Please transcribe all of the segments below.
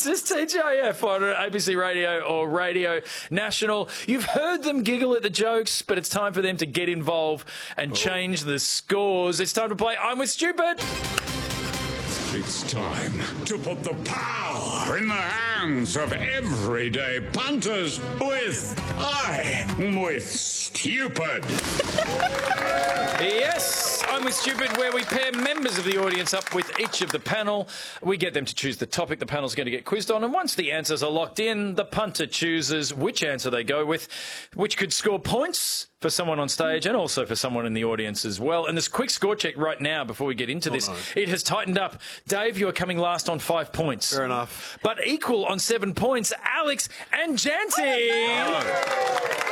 This is TGIF on ABC Radio or Radio National. You've heard them giggle at the jokes, but it's time for them to get involved and change the scores. It's time to play I'm With Stupid. It's time to put the power in the hands of everyday punters with I'm With Stupid. Yes, I'm With Stupid, where we pair members of the audience up with each of the panel. We get them to choose the topic the panel's going to get quizzed on, and once the answers are locked in, the punter chooses which answer they go with, which could score points for someone on stage and also for someone in the audience as well. And this quick score check right now before we get into this. No. It has tightened up. Dave, you are coming last on 5 points. Fair enough. But equal on 7 points, Alex and Janty.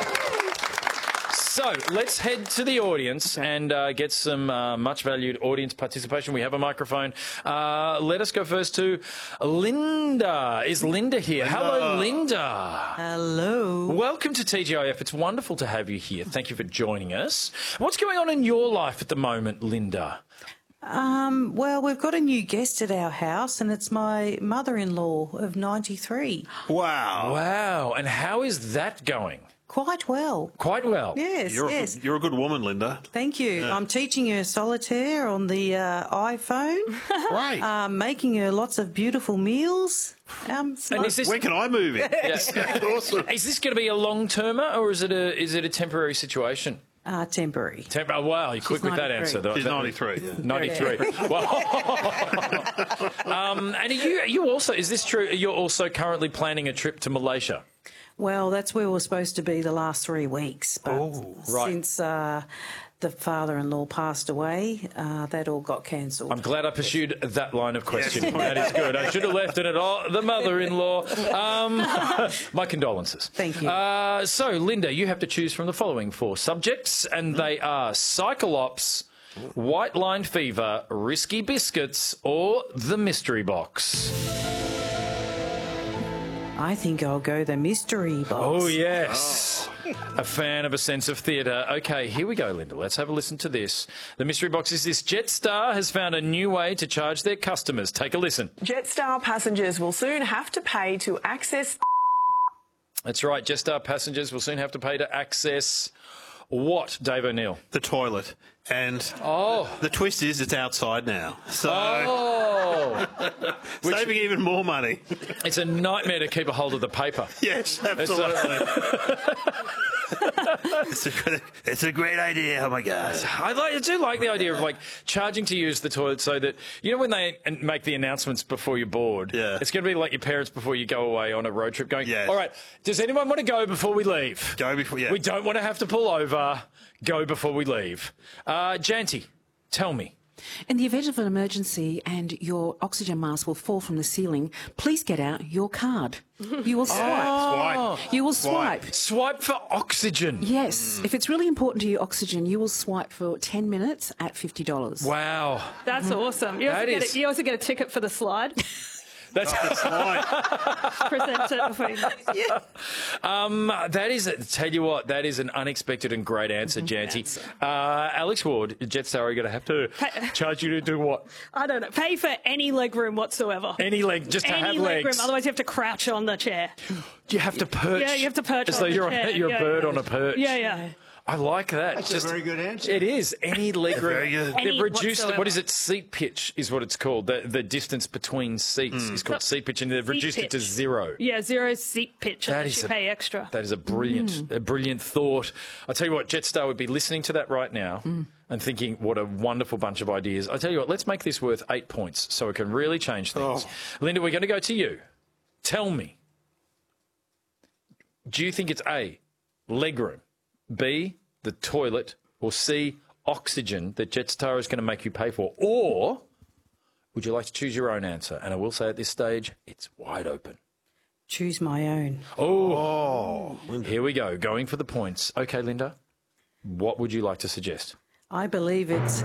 So let's head to the audience and get some much-valued audience participation. We have a microphone. Let us go first to Linda. Is Linda here? Hello, Linda. Hello. Welcome to TGIF. It's wonderful to have you here. Thank you for joining us. What's going on in your life at the moment, Linda? Well, we've got a new guest at our house, and it's my mother-in-law of 93. Wow. Wow. And how is that going? Quite well. Quite well. Yes, yes. You're a good woman, Linda. Thank you. Yeah. I'm teaching her solitaire on the iPhone. Right. Making her lots of beautiful meals. And is this, when can I move in? Awesome. Is this going to be a long-termer or is it a temporary situation? Temporary. Wow, you're quick with that answer. She's 93. Yeah. 93. Well, and are you also, is this true, you're also currently planning a trip to Malaysia? Well, that's where we're supposed to be the last 3 weeks. But since the father-in-law passed away, that all got cancelled. I'm glad I pursued that line of questioning. That is good. I should have left it at all. The mother-in-law. My condolences. Thank you. So, Linda, you have to choose from the following 4 subjects, and they are Cyclops, White Line Fever, Risky Biscuits, or The Mystery Box. I think I'll go the mystery box. Oh, yes. A fan of a sense of theatre. OK, here we go, Linda. Let's have a listen to this. The mystery box is this. Jetstar has found a new way to charge their customers. Take a listen. Jetstar passengers will soon have to pay to access... That's right. Jetstar passengers will soon have to pay to access... what, Dave O'Neill? The toilet. And the twist is it's outside now. So saving even more money. It's a nightmare to keep a hold of the paper. Yes, absolutely. It's a great idea. Oh, my God. I do like the idea of, like, charging to use the toilet so that, you know, when they make the announcements before you're bored, it's going to be like your parents before you go away on a road trip going, all right, does anyone want to go before we leave? Go before, We don't want to have to pull over. Go before we leave. Janty, tell me. In the event of an emergency and your oxygen mask will fall from the ceiling, please get out your card. You will swipe. You will swipe. Swipe for oxygen. Yes. If it's really important to you, oxygen, you will swipe for 10 minutes at $50. Wow. That's awesome. You also get a ticket for the slide. That's present it before you that is, tell you what, that is an unexpected and great answer, Janty. Alex Ward, Jetstar are going to have to charge you to do what? I don't know. Pay for any leg room whatsoever. Any leg, just to have any leg legs. room, otherwise you have to crouch on the chair. You have to perch. Yeah, you have to perch as on though the you're chair. you're a bird on a perch. Yeah, yeah. I like that. That's a very good answer. It is. Any leg room. Very good. They've reduced, what is it, seat pitch is what it's called. The distance between seats is called seat pitch, and they've reduced it to 0. Yeah, 0 seat pitch, unless you pay extra. That is a brilliant thought. I'll tell you what, Jetstar would be listening to that right now and thinking, what a wonderful bunch of ideas. I'll tell you what, let's make this worth 8 points so it can really change things. Linda, we're going to go to you. Tell me, do you think it's A, legroom, B, the toilet, or C, oxygen that Jetstar is going to make you pay for? Or would you like to choose your own answer? And I will say at this stage, it's wide open. Choose my own. Here we go, going for the points. OK, Linda, what would you like to suggest? I believe it's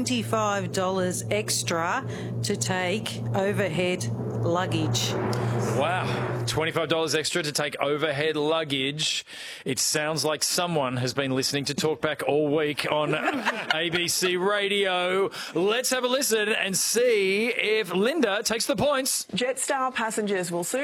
$25 extra to take overhead luggage. Wow, $25 extra to take overhead luggage. It sounds like someone has been listening to Talkback all week on ABC Radio. Let's have a listen and see if Linda takes the points. Jetstar passengers will soon